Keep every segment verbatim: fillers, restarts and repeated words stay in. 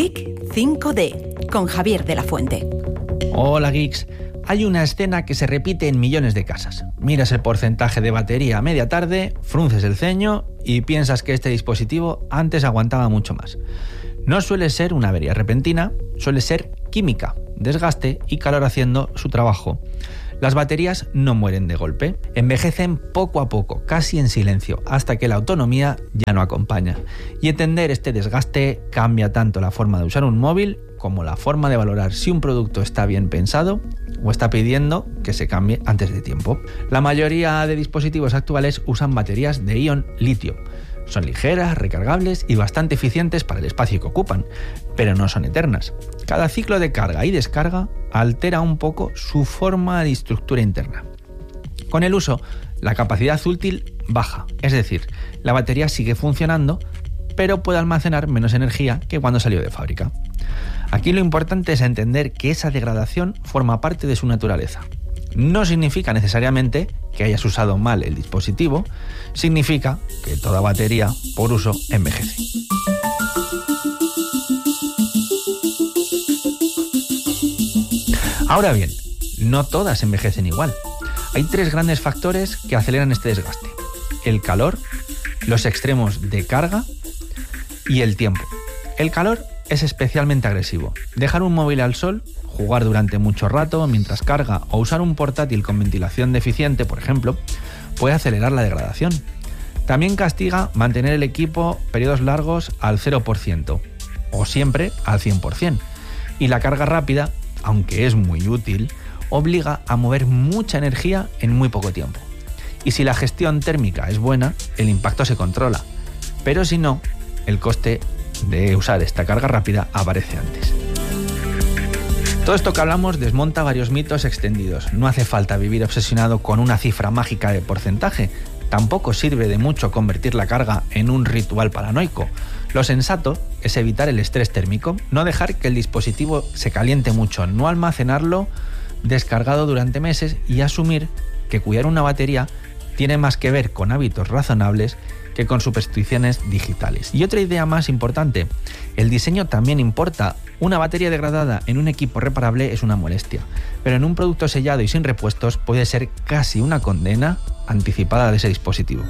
Geek cinco D, con Javier de la Fuente. Hola geeks. Hay una escena que se repite en millones de casas. Miras el porcentaje de batería a media tarde, frunces el ceño y piensas que este dispositivo antes aguantaba mucho más. No suele ser una avería repentina, suele ser química, desgaste y calor haciendo su trabajo. Las baterías no mueren de golpe, envejecen poco a poco, casi en silencio, hasta que la autonomía ya no acompaña. Y entender este desgaste cambia tanto la forma de usar un móvil como la forma de valorar si un producto está bien pensado o está pidiendo que se cambie antes de tiempo. La mayoría de dispositivos actuales usan baterías de ion litio. Son ligeras, recargables y bastante eficientes para el espacio que ocupan, pero no son eternas. Cada ciclo de carga y descarga altera un poco su forma de estructura interna. Con el uso, la capacidad útil baja, es decir, la batería sigue funcionando, pero puede almacenar menos energía que cuando salió de fábrica. Aquí lo importante es entender que esa degradación forma parte de su naturaleza. No significa necesariamente que hayas usado mal el dispositivo, significa que toda batería por uso envejece. Ahora bien, no todas envejecen igual. Hay tres grandes factores que aceleran este desgaste: el calor, los extremos de carga y el tiempo. El calor es especialmente agresivo. Dejar un móvil al sol, jugar durante mucho rato mientras carga o usar un portátil con ventilación deficiente, por ejemplo, puede acelerar la degradación. También castiga mantener el equipo periodos largos al cero por ciento o siempre al cien por ciento. Y la carga rápida, aunque es muy útil, obliga a mover mucha energía en muy poco tiempo. Y si la gestión térmica es buena, el impacto se controla. Pero si no, el coste de usar esta carga rápida aparece antes. Todo esto que hablamos desmonta varios mitos extendidos. No hace falta vivir obsesionado con una cifra mágica de porcentaje. Tampoco sirve de mucho convertir la carga en un ritual paranoico. Lo sensato es evitar el estrés térmico, no dejar que el dispositivo se caliente mucho, no almacenarlo descargado durante meses y asumir que cuidar una batería tiene más que ver con hábitos razonables que con supersticiones digitales. Y otra idea más importante, el diseño también importa. Una batería degradada en un equipo reparable es una molestia, pero en un producto sellado y sin repuestos puede ser casi una condena anticipada de ese dispositivo.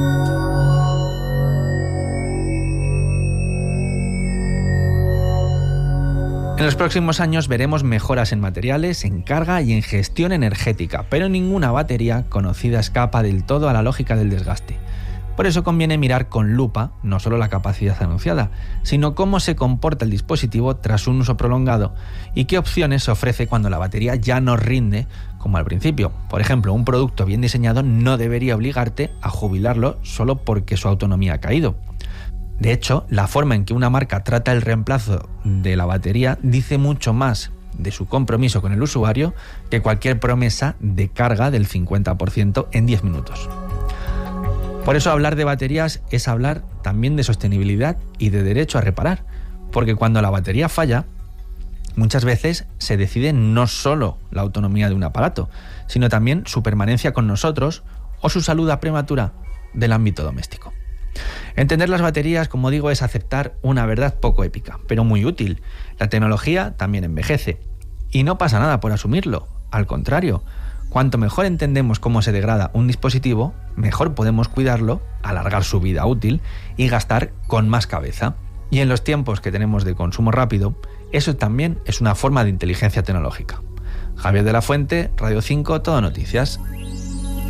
En los próximos años veremos mejoras en materiales, en carga y en gestión energética, pero ninguna batería conocida escapa del todo a la lógica del desgaste. Por eso conviene mirar con lupa no solo la capacidad anunciada, sino cómo se comporta el dispositivo tras un uso prolongado y qué opciones ofrece cuando la batería ya no rinde como al principio. Por ejemplo, un producto bien diseñado no debería obligarte a jubilarlo solo porque su autonomía ha caído. De hecho, la forma en que una marca trata el reemplazo de la batería dice mucho más de su compromiso con el usuario que cualquier promesa de carga del cincuenta por ciento en diez minutos. Por eso hablar de baterías es hablar también de sostenibilidad y de derecho a reparar, porque cuando la batería falla, muchas veces se decide no solo la autonomía de un aparato, sino también su permanencia con nosotros o su salud prematura del ámbito doméstico. Entender las baterías, como digo, es aceptar una verdad poco épica, pero muy útil. La tecnología también envejece. Y no pasa nada por asumirlo, al contrario. Cuanto mejor entendemos cómo se degrada un dispositivo, mejor podemos cuidarlo, alargar su vida útil y gastar con más cabeza. Y en los tiempos que tenemos de consumo rápido, eso también es una forma de inteligencia tecnológica. Javier de la Fuente, Radio cinco, Todo Noticias.